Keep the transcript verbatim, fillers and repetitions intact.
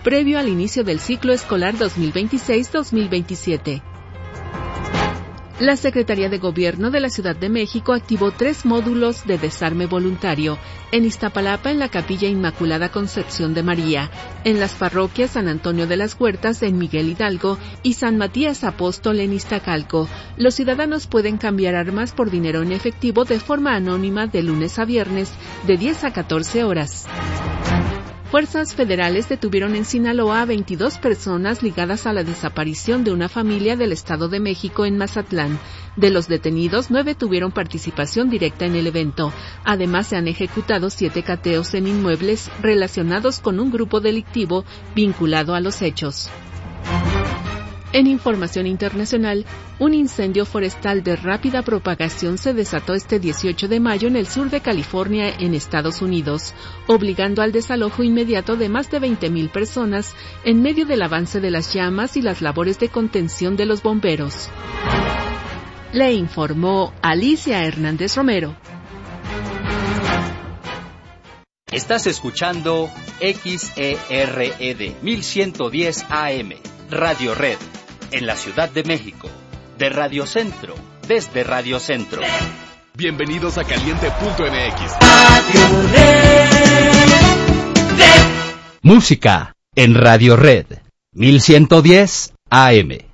previo al inicio del ciclo escolar dos mil veintiséis dos mil veintisiete. La Secretaría de Gobierno de la Ciudad de México activó tres módulos de desarme voluntario, en Iztapalapa en la Capilla Inmaculada Concepción de María, en las parroquias San Antonio de las Huertas en Miguel Hidalgo y San Matías Apóstol en Iztacalco. Los ciudadanos pueden cambiar armas por dinero en efectivo de forma anónima de lunes a viernes, de diez a catorce horas. Fuerzas federales detuvieron en Sinaloa a veintidós personas ligadas a la desaparición de una familia del Estado de México en Mazatlán. De los detenidos, nueve tuvieron participación directa en el evento. Además, se han ejecutado siete cateos en inmuebles relacionados con un grupo delictivo vinculado a los hechos. En información internacional, un incendio forestal de rápida propagación se desató este dieciocho de mayo en el sur de California, en Estados Unidos, obligando al desalojo inmediato de más de veinte mil personas en medio del avance de las llamas y las labores de contención de los bomberos. Le informó Alicia Hernández Romero. Estás escuchando X E R E D mil ciento diez A M, Radio Red, en la Ciudad de México, de Radio Centro, desde Radio Centro. Bienvenidos a Caliente punto M X. Radio Red, Red. Música en Radio Red, mil ciento diez A M.